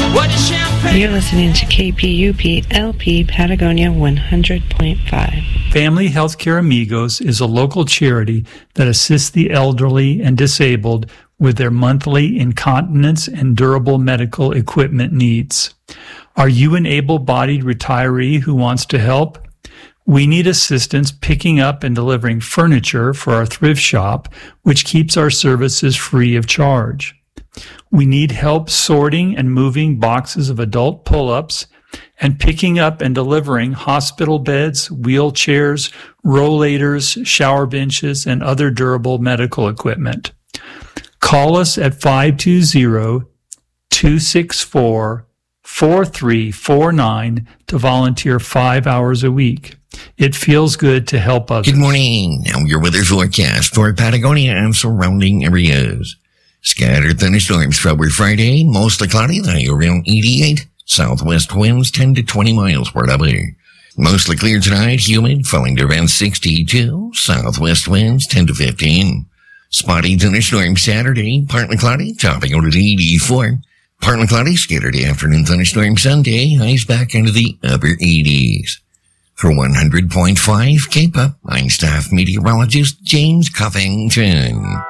You're listening to KPUP LP Patagonia 100.5. Family Healthcare Amigos is a local charity that assists the elderly and disabled with their monthly incontinence and durable medical equipment needs. Are you an able-bodied retiree who wants to help? We need assistance picking up and delivering furniture for our thrift shop, which keeps our services free of charge. We need help sorting and moving boxes of adult pull-ups and picking up and delivering hospital beds, wheelchairs, rollators, shower benches, and other durable medical equipment. Call us at 520-264-4349 to volunteer 5 hours a week. It feels good to help others. Good morning. Now your weather forecast for Patagonia and surrounding areas. Scattered thunderstorms February Friday, mostly cloudy, high around 88. Southwest winds 10 to 20 miles per hour. Mostly clear tonight, humid, falling to around 62. Southwest winds 10 to 15. Spotty thunderstorm Saturday, partly cloudy, topping out at 84. Partly cloudy, scattered afternoon thunderstorm Sunday, highs back into the upper 80s. For 100.5 K-Pop, I'm staff meteorologist James Covington.